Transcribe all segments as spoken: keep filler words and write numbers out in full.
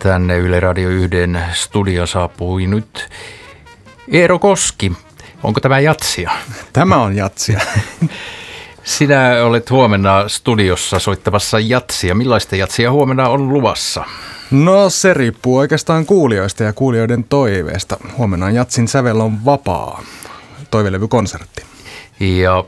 Tänne Yle Radio yhden studio saapui nyt Eero Koski. Onko tämä jatsia? Tämä on jatsia. Sinä olet huomenna studiossa soittamassa jatsia. Millaista jatsia huomenna on luvassa? No se riippuu oikeastaan kuulijoista ja kuulijoiden toiveesta. Huomenna jatsin sävel on vapaa. Toivelevykonsertti. Ja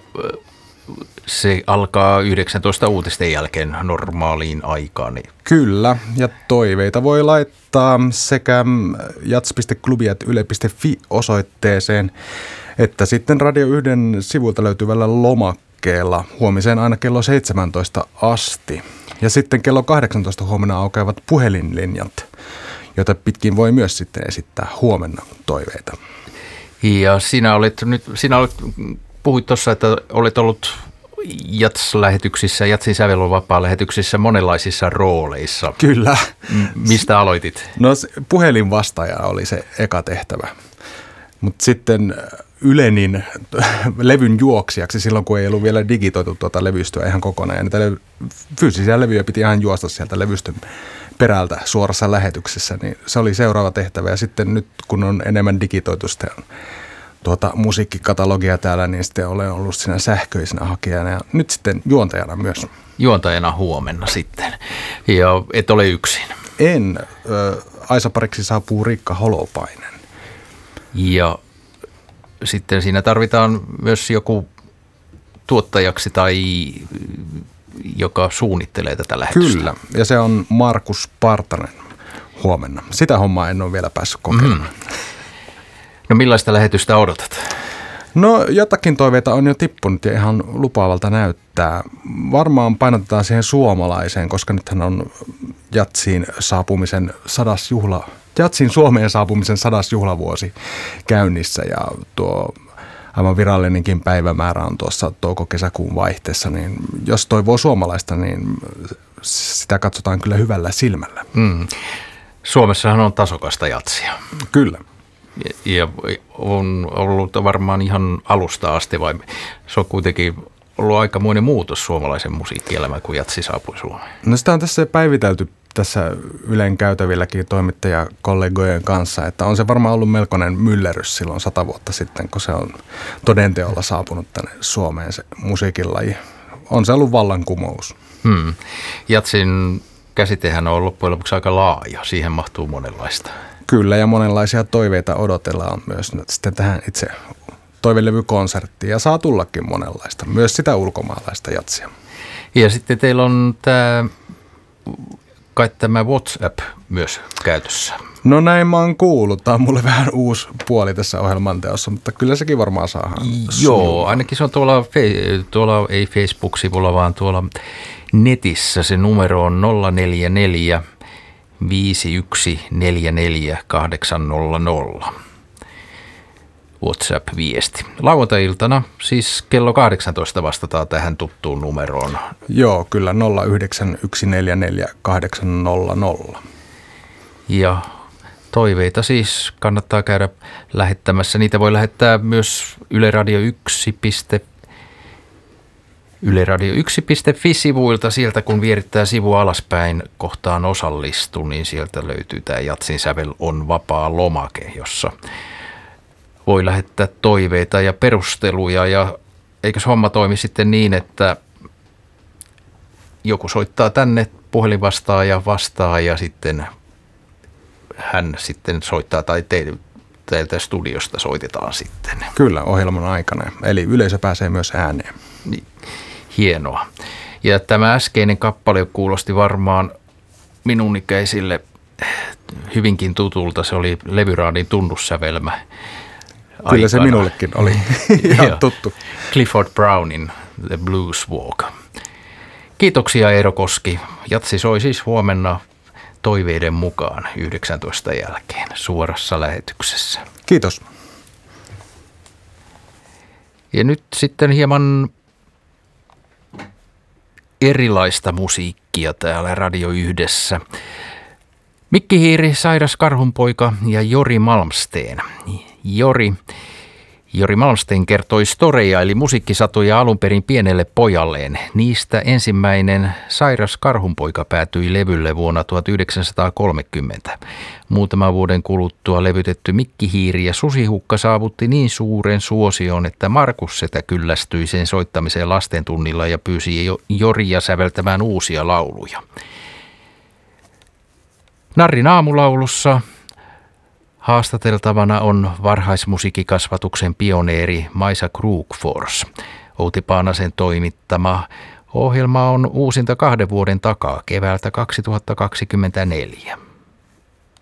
se alkaa yhdeksäntoista uutisten jälkeen normaaliin aikaan. Kyllä, ja toiveita voi laittaa sekä jats piste klubi ät yle piste fi osoitteeseen, että sitten Radio yhden sivulta löytyvällä lomakkeella huomiseen aina kello seitsemäntoista asti. Ja sitten kello kahdeksantoista huomenna aukeavat puhelinlinjat, joita pitkin voi myös sitten esittää huomenna toiveita. Ja sinä olet nyt, sinä olet, puhuit tuossa, että olet ollut Jats-lähetyksissä, Jatsin sävel on vapaa -lähetyksissä monenlaisissa rooleissa. Kyllä. M- mistä aloitit? No puhelinvastaaja oli se eka tehtävä, mutta sitten Ylenin levyn juoksijaksi silloin, kun ei ollut vielä digitoitu tuota levystöä ihan kokonaan. Ja niitä levy, fyysisiä levyjä piti ihan juosta sieltä levystön perältä suorassa lähetyksessä, niin se oli seuraava tehtävä. Ja sitten nyt, kun on enemmän digitoitu sitä tuota musiikkikatalogia täällä, niin sitten olen ollut siinä sähköisenä hakijana ja nyt sitten juontajana myös. Juontajana huomenna sitten. Ja et ole yksin. En. Aisapariksi saapuu Riikka Holopainen. Ja sitten siinä tarvitaan myös joku tuottajaksi tai joka suunnittelee tätä lähetystä. Kyllä, ja se on Markus Partanen huomenna. Sitä hommaa en ole vielä päässyt kokeilemaan. Mm. No millaista lähetystä odotat? No jotakin toiveita on jo tippunut ja ihan lupaavalta näyttää. Varmaan painotetaan siihen suomalaiseen, koska nythän on Jatsiin saapumisen sadas juhla, Jatsin Suomeen saapumisen sadas juhlavuosi käynnissä ja tuo aivan virallinenkin päivämäärä on tuossa touko-kesäkuun vaihteessa, niin jos toivoo suomalaista, niin sitä katsotaan kyllä hyvällä silmällä. Mm. Suomessahan on tasokasta jatsia. Kyllä. Ja on ollut varmaan ihan alusta asti, vai se on kuitenkin ollut aikamoinen muutos suomalaisen musiikkielämään, kun jatsi saapui Suomeen? No sitä on tässä päivitelty tässä Ylen käytävilläkin toimittajakollegojen kanssa, että on se varmaan ollut melkoinen myllerys silloin sata vuotta sitten, kun se on todenteolla saapunut tänne Suomeen se musiikinlaji. On se ollut vallankumous. Hmm. Jatsin käsitehän on loppujen lopuksi aika laaja, siihen mahtuu monenlaista. Kyllä, ja monenlaisia toiveita odotellaan myös sitten tähän itse toivelevykonserttiin, ja saa tullakin monenlaista, myös sitä ulkomaalaista jatsia. Ja sitten teillä on tämä, kai tämä WhatsApp myös käytössä. No näin mä oon kuullut. Tämä on mulle vähän uusi puoli tässä ohjelmanteossa, mutta kyllä sekin varmaan saadaan. Joo, ainakin se on tuolla, tuolla ei Facebook-sivulla, vaan tuolla netissä se numero on nolla neljä neljä viisi yksi neljä neljä kahdeksan nolla nolla. WhatsApp-viesti. Lauantai-iltana siis kello kahdeksantoista vastataan tähän tuttuun numeroon. Joo, kyllä nolla yhdeksän yksi neljä neljä kahdeksan nolla nolla. Ja toiveita siis kannattaa käydä lähettämässä. Niitä voi lähettää myös Yle Radio yksi. Yle Radio yksi piste fi-sivuilta. Sieltä kun vierittää sivu alaspäin kohtaan osallistu, niin sieltä löytyy tämä Jatsin sävel on vapaa -lomake, jossa voi lähettää toiveita ja perusteluja. Ja eikös homma toimi sitten niin, että joku soittaa tänne, puhelin vastaa ja vastaa ja sitten hän sitten soittaa tai te, teiltä studiosta soitetaan sitten. Kyllä, ohjelman aikana. Eli yleisö pääsee myös ääneen. Niin, hienoa. Ja tämä äskeinen kappale kuulosti varmaan minun ikäisille hyvinkin tutulta. Se oli Levyraadin tunnussävelmä. Kyllä aikana. Se minullekin oli ihan tuttu. Clifford Brownin The Blues Walk. Kiitoksia Eero Koski. Jatsi soi siis huomenna toiveiden mukaan yhdeksäntoista jälkeen suorassa lähetyksessä. Kiitos. Ja nyt sitten hieman erilaista musiikkia täällä Radio Yhdessä. Mikki Hiiri, Sairas Karhunpoika ja Jori Malmsteen. Jori Jori Malmsteen kertoi storeja eli musiikkisatuja alun perin pienelle pojalleen. Niistä ensimmäinen Sairas karhunpoika päätyi levylle vuonna tuhatyhdeksänsataakolmekymmentä. Muutaman vuoden kuluttua levytetty Mikkihiiri ja Susihukka saavutti niin suuren suosion, että Markus Setä kyllästyi sen soittamiseen lastentunnilla ja pyysi Joria säveltämään uusia lauluja. Narrin aamulaulussa haastateltavana on varhaismusiikkikasvatuksen pioneeri Maisa Krugfors. Outi Paanasen toimittama ohjelma on uusinta kahden vuoden takaa keväältä kaksituhattakaksikymmentäneljä.